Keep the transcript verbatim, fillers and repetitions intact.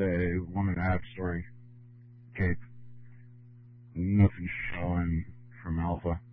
a one and a half story cape. Nothing showing from Alpha.